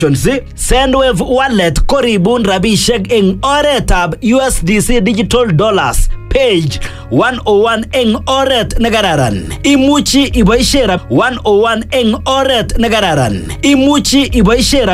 Sendwave wallet koribun rabishek eng oretab USDC digital dollars page 101 eng oret negararan. Imuchi iboishe 101 eng oret negararan. Imuchi iboishe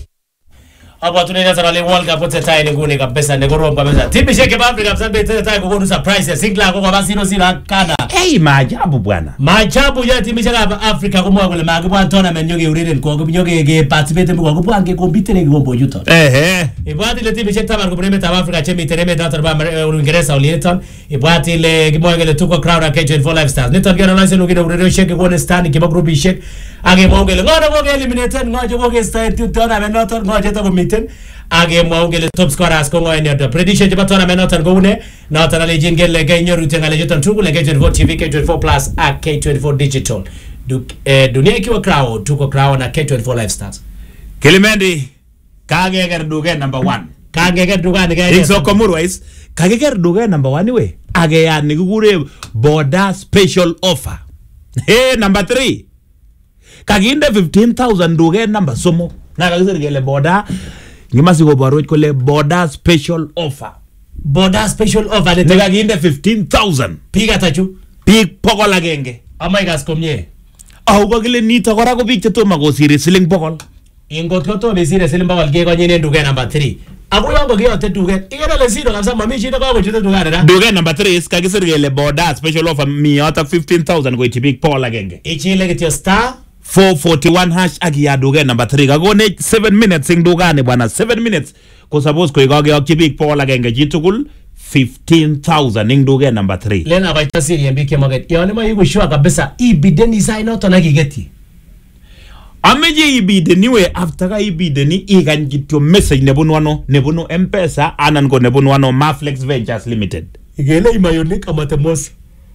Hapa tunaanza na World Cup wote tayari nguni kabisa ndigoro kabisa. Timu sheke ba Afrika msambe tayari kukunu surprise singla kwa basi 0-0 kana. Maajabu bwana. Maajabu ya timu sheke ba Afrika kumwa kule magibwa tournament nyoge ureden kwa nyoge ge participate kwa kubwa nge compete ne gombo yuto. Ibwati le timu sheke tabar kubreme ta Afrika chemi tereme data ba Uingereza uliyeton. Ibwati le kimwa gele tuko crowd ya K24 Lifestyle. Neton gena license ngine ureden sheke kwa stand kiba group sheke. Age mongele ngoje eliminated ngoje style tournament noton ngoje to miten age mwaungele top scorers ko ngoy ne prediction jaba tournament noton go une noton ale jingel ge nyoru tengale joton tugu le K24 TV K24 Plus ak K24 Digital dunia ikiwa crowd tuko crowd na K24 Lifestyles Kilimendi kageger duge number 1 kageger duga ni Iso komurwais kageger duge number 1 we age ya nikugure border special offer number 3 kaginde 15,000 duge number somo na kakisir kele border ngimasi koborwech kole border special offer le kaginde 15,000 piga atachu pik pokol agenge amaigas komye au kokile nito kora ko pik chetoma kosiri siling pokol ingot ko to besire siling pokol ke konyine duge number 3 ako yango kiyote duge igera le siro kabisa mami shida kwa kuchute duge na duge number 3 kakisir kele border special offer mi ata 15,000 ko itipik pokol agenge ichile kityo star 441 hash agiya duge number 3 kakone 7 minutes ing dugane bwana 7 minutes ko suppose ko ikageyokchi bik pokol agenge chitugul 15,000 ing duge number 3 lena baita siri yembike market yone ma yuko sure kabisa ibideni sign out na gigeti ameje ibideni we after ka ibideni ikan kityo message nebunu M-Pesa anan ko nebunu Maflex Ventures Limited igele imayonik amatemos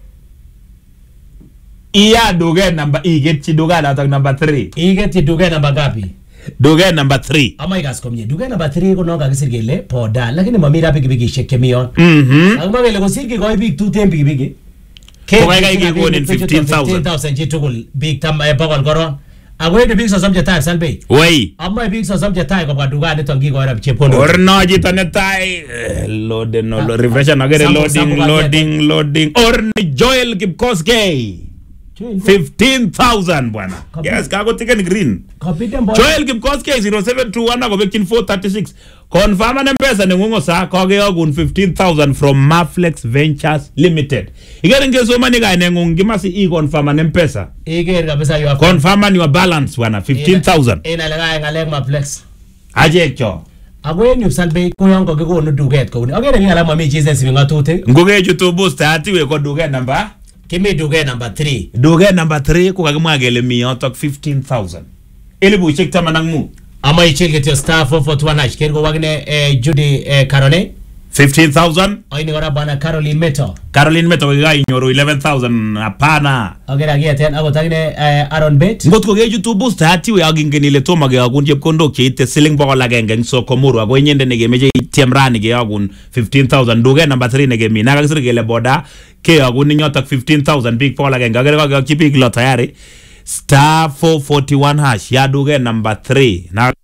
iya duge number igetchi duge na number 3 igetchi duge number gapi duge number 3 amaigas komye duge number 3 ko noga kisir kele poda lakini mamira bigi shekemion akuma kele ko sirki ko big tuten bigi ko ga ikonin 15,000 chitugul big tam pokol koron agwede big so subject type salbe wei amma big so subject type ko duga ne tongi ko rap chepono orno jito ne tai load no refresh na gere loading orni Joel Kipkoskei 15,000 bwana. Yes, kago ticket green. Joel Kipkoskei 0721 ko bekin 436. Confirm na M-Pesa nengungo sa kageyogun 15,000 from Maflex Ventures Limited. Igere ngeso mani ga nengung gimasi i confirm na M-Pesa. Igere kabisa you confirm your balance bwana 15,000. Ina lega ngale Maflex. Ajecho. Agweni usalbe ko yongo ke ko no duget ko. Agere ngala mami Jesus bingatute. Ngoge jutu booster ati we ko duget number Kimi duge number 3. Duge number 3 ko kagimwa gele mi otok 15,000. Elibu check tamanang mu. Ama ichil getyo star 441 hash kergo wagne Judy Carole 15,000. Oini wara bana Caroline Meto ko ga inyoro 11,000 hapana. Ogera gieten ago tagne Aaron Bet. Ngot ko ge YouTube booster ati we agingen ile toma ge agun chepkondok cheite siling pokol agenge ngso komuru ago nyende ne gemeje tiemrani ge agun 15,000 duge number 3 ne gemi na kasir gele boda ke agun nyotak 15,000 big pokol agenge agere ga chipik lo tayari star 441 hash ya duge number 3 na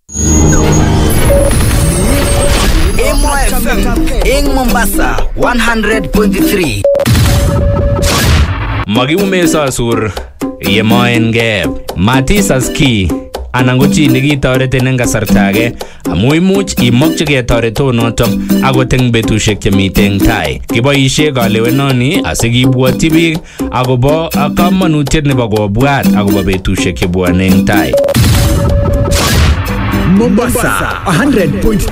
in Mombasa 100.3 Magiumesa sur yemoenge Matisas ki anan ko chi nekitoreten eng kasartage amu imuch imokchige toretonoto akot eng betusiek chemiten tai kiboisie kalewenoni asikibwotyi biik akobo kamanutiet nebo kobwat akobo betusiek chebwone eng tai Mombasa 100.3